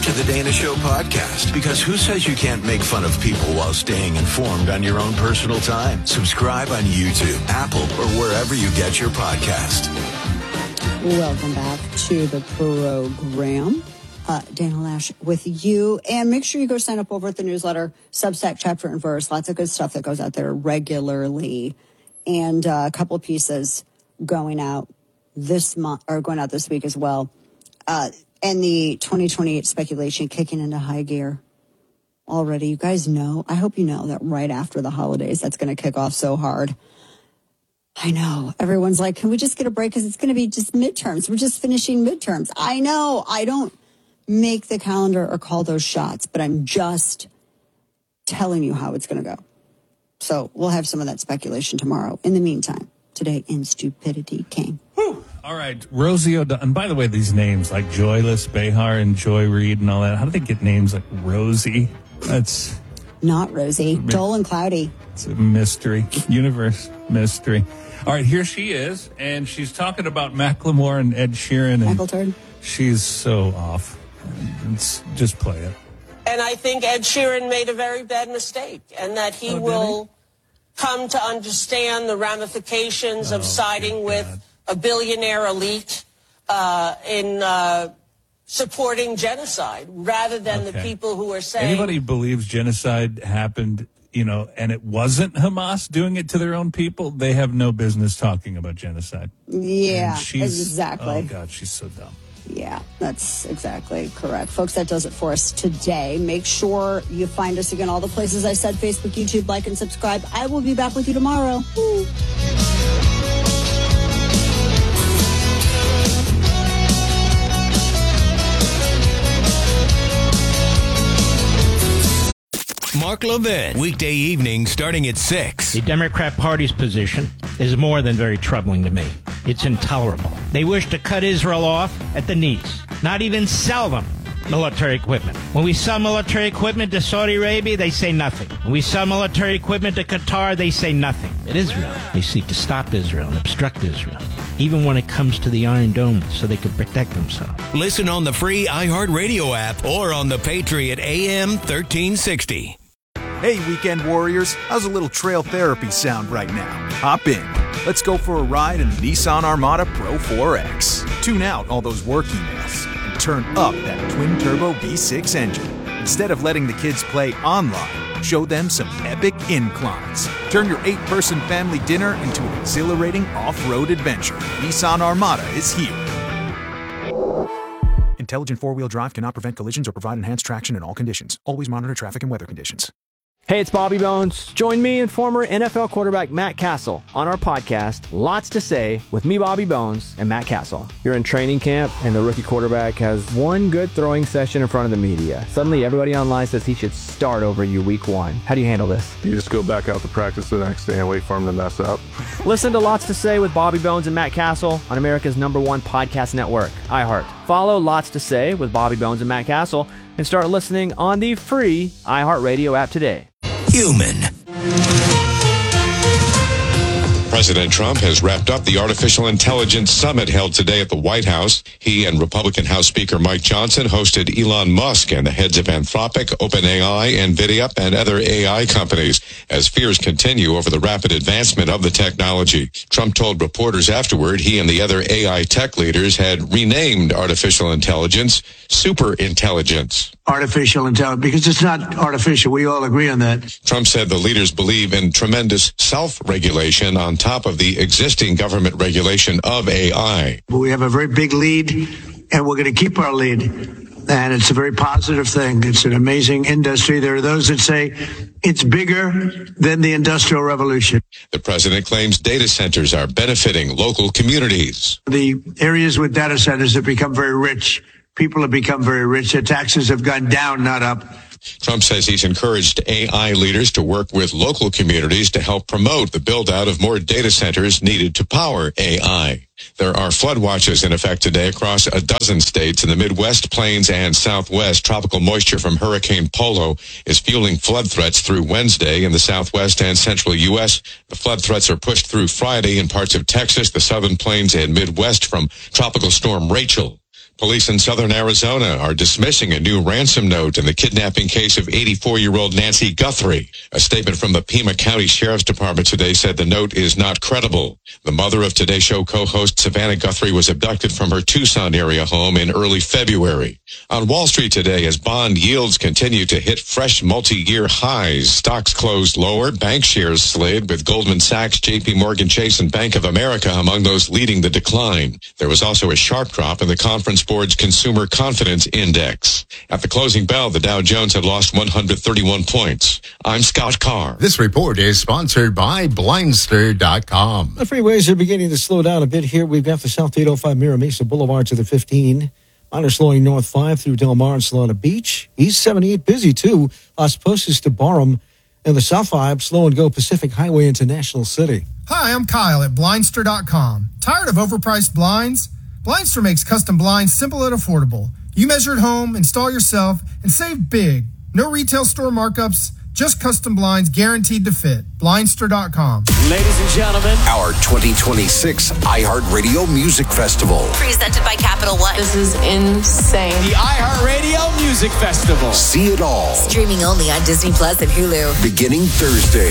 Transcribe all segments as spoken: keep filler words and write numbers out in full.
to the Dana Show podcast, because who says you can't make fun of people while staying informed on your own personal time? Subscribe on YouTube, Apple, or wherever you get your podcast. Welcome back to the program. Uh, Dana Loesch with you. And make sure you go sign up over at the newsletter, Substack, Chapter and Verse. Lots of good stuff that goes out there regularly. And uh, a couple of pieces going out this month, or going out this week as well. Uh, and the twenty twenty-eight speculation kicking into high gear already. You guys know, I hope you know that right after the holidays, that's going to kick off so hard. I know. Everyone's like, can we just get a break? Because it's going to be just midterms. We're just finishing midterms. I know. I don't make the calendar or call those shots, but I'm just telling you how it's going to go. So we'll have some of that speculation tomorrow. In the meantime, today in Stupidity King. Whew. All right, Rosie O'Donnell. And by the way, these names like Joyless, Behar, and Joy Reid and all that, how do they get names like Rosie? That's not Rosie. Dull and cloudy. It's a mystery. Universe mystery. All right, here she is, and she's talking about Macklemore and Ed Sheeran. And Michael Turd. She's so off. It's, just play it. And I think Ed Sheeran made a very bad mistake, and that he oh, will he? come to understand the ramifications oh, of siding with God. a billionaire elite uh, in uh, supporting genocide, rather than okay. the people who are saying... Anybody who believes genocide happened, you know, and it wasn't Hamas doing it to their own people, they have no business talking about genocide. Yeah, exactly. Oh, God, she's so dumb. Yeah, that's exactly correct. Folks, that does it for us today. Make sure you find us again, all the places I said, Facebook, YouTube, like, and subscribe. I will be back with you tomorrow. Woo. Mark Levin, weekday evening starting at six. The Democrat Party's position is more than very troubling to me. It's intolerable. They wish to cut Israel off at the knees, not even sell them military equipment. When we sell military equipment to Saudi Arabia, they say nothing. When we sell military equipment to Qatar, they say nothing. At Israel, they seek to stop Israel and obstruct Israel, even when it comes to the Iron Dome, so they can protect themselves. Listen on the free iHeartRadio app or on the Patriot A M thirteen sixty. Hey, weekend warriors, how's a little trail therapy sound right now? Hop in. Let's go for a ride in the Nissan Armada Pro four X. Tune out all those work emails and turn up that twin-turbo V six engine. Instead of letting the kids play online, show them some epic inclines. Turn your eight-person family dinner into an exhilarating off-road adventure. Nissan Armada is here. Intelligent four-wheel drive cannot prevent collisions or provide enhanced traction in all conditions. Always monitor traffic and weather conditions. Hey, it's Bobby Bones. Join me and former N F L quarterback Matt Castle on our podcast, Lots to Say, with me, Bobby Bones, and Matt Castle. You're in training camp, and the rookie quarterback has one good throwing session in front of the media. Suddenly, everybody online says he should start over you week one. How do you handle this? You just go back out to practice the next day and wait for him to mess up. Listen to Lots to Say with Bobby Bones and Matt Castle on America's number one podcast network, iHeart. Follow Lots to Say with Bobby Bones and Matt Castle and start listening on the free iHeartRadio app today. Human. President Trump has wrapped up the Artificial Intelligence Summit held today at the White House. He and Republican House Speaker Mike Johnson hosted Elon Musk and the heads of Anthropic, OpenAI, NVIDIA, and other A I companies as fears continue over the rapid advancement of the technology. Trump told reporters afterward he and the other A I tech leaders had renamed artificial intelligence superintelligence. Artificial intelligence, because it's not artificial. We all agree on that. Trump said the leaders believe in tremendous self-regulation on top of the existing government regulation of A I. We have a very big lead, and we're going to keep our lead. And it's a very positive thing. It's an amazing industry. There are those that say it's bigger than the Industrial Revolution. The president claims data centers are benefiting local communities. The areas with data centers have become very rich. People have become very rich. Their taxes have gone down, not up. Trump says he's encouraged A I leaders to work with local communities to help promote the build-out of more data centers needed to power A I. There are flood watches in effect today across a dozen states in the Midwest, Plains, and Southwest. Tropical moisture from Hurricane Polo is fueling flood threats through Wednesday in the Southwest and Central U S. The flood threats are pushed through Friday in parts of Texas, the Southern Plains, and Midwest from Tropical Storm Rachel. Police in southern Arizona are dismissing a new ransom note in the kidnapping case of eighty-four-year-old Nancy Guthrie. A statement from the Pima County Sheriff's Department today said the note is not credible. The mother of Today Show co-host Savannah Guthrie was abducted from her Tucson area home in early February. On Wall Street today, as bond yields continue to hit fresh multi-year highs, stocks closed lower, bank shares slid, with Goldman Sachs, J P Morgan Chase, and Bank of America among those leading the decline. There was also a sharp drop in the Conference Board's Consumer Confidence Index. At the closing bell, the Dow Jones had lost one hundred thirty-one points. I'm Scott Carr. This report is sponsored by Blindster dot com. The freeways are beginning to slow down a bit here. We've got the South eight oh five Mira Mesa Boulevard to the fifteen. Minor slowing north five through Del Mar and Solana Beach. East seventy-eight busy too. Las Posas to Barham. And the South five slow and go Pacific Highway into National City. Hi, I'm Kyle at Blindster dot com. Tired of overpriced blinds? Blindster makes custom blinds simple and affordable. You measure at home, install yourself, and save big. No retail store markups, just custom blinds guaranteed to fit. Blindster dot com. Ladies and gentlemen, our twenty twenty-six iHeartRadio Music Festival. Presented by Capital One. This is insane. The iHeartRadio Music Festival. See it all. Streaming only on Disney Plus and Hulu. Beginning Thursday.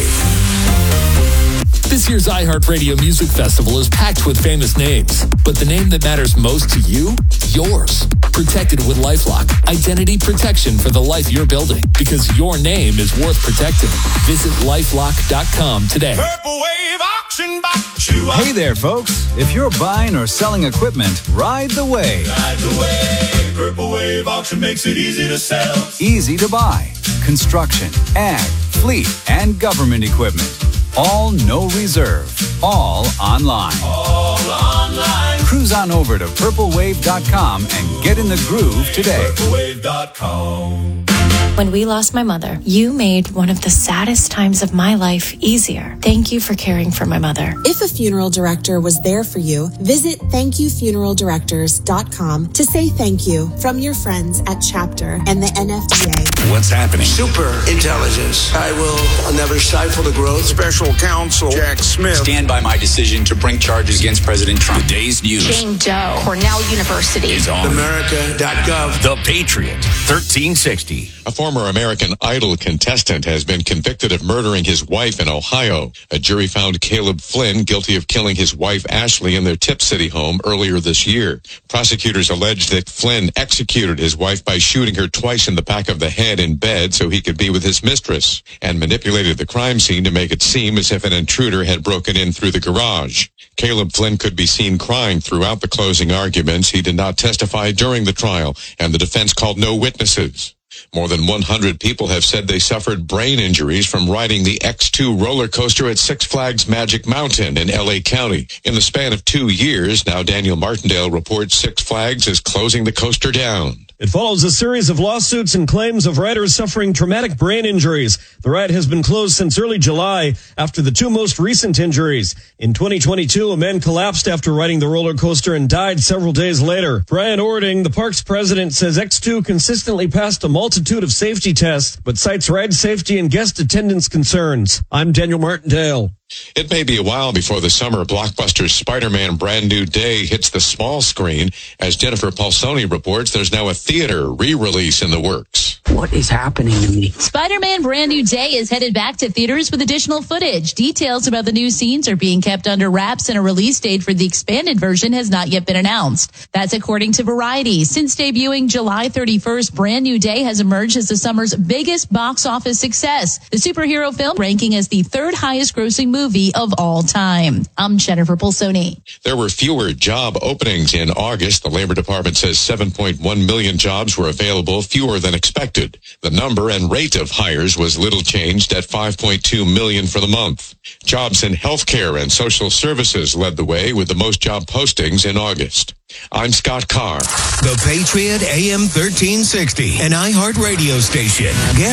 This year's iHeartRadio Music Festival is packed with famous names, but the name that matters most to you? Yours. Protected with LifeLock. Identity protection for the life you're building, because your name is worth protecting. Visit lifelock dot com today. Purple Wave Auction Box. Hey there, folks. If you're buying or selling equipment, ride the wave. Ride the wave. Purple Wave Auction makes it easy to sell. Easy to buy. Construction, ag, fleet, and government equipment. All no reserve. All online. All online. Cruise on over to purple wave dot com and get in the groove today. purple wave dot com. When we lost my mother, you made one of the saddest times of my life easier. Thank you for caring for my mother. If a funeral director was there for you, visit thank you funeral directors dot com to say thank you from your friends at Chapter and the N F D A. What's happening? Super intelligence. I will never stifle the growth. Special counsel Jack Smith. Stand by my decision to bring charges against President Trump. The day's news. Jane Doe, Cornell University. Is on America dot gov. The Patriot, thirteen sixty. A former American Idol contestant has been convicted of murdering his wife in Ohio. A jury found Caleb Flynn guilty of killing his wife Ashley in their Tip City home earlier this year. Prosecutors allege that Flynn executed his wife by shooting her twice in the back of the head in bed so he could be with his mistress, and manipulated the crime scene to make it seem as if an intruder had broken in through the garage. Caleb Flynn could be seen crying throughout the closing arguments. He did not testify during the trial, and the defense called no witnesses. More than one hundred people have said they suffered brain injuries from riding the X two roller coaster at Six Flags Magic Mountain in L A County. In the span of two years, now Daniel Martindale reports Six Flags is closing the coaster down. It follows a series of lawsuits and claims of riders suffering traumatic brain injuries. The ride has been closed since early July after the two most recent injuries. In twenty twenty-two, a man collapsed after riding the roller coaster and died several days later. Brian Ording, the park's president, says X two consistently passed a multitude of safety tests, but cites ride safety and guest attendance concerns. I'm Daniel Martindale. It may be a while before the summer blockbuster Spider-Man Brand New Day hits the small screen. As Jennifer Paulsoni reports, there's now a theater re-release in the works. What is happening to me? Spider-Man Brand New Day is headed back to theaters with additional footage. Details about the new scenes are being kept under wraps, and a release date for the expanded version has not yet been announced. That's according to Variety. Since debuting July thirty-first, Brand New Day has emerged as the summer's biggest box office success. The superhero film ranking as the third highest grossing movie of all time. I'm Jennifer Paulsoni. There were fewer job openings in August. The Labor Department says seven point one million jobs were available, fewer than expected. The number and rate of hires was little changed at five point two million for the month. Jobs in healthcare and social services led the way with the most job postings in August. I'm Scott Carr. The Patriot A M thirteen sixty, an iHeart radio station. Get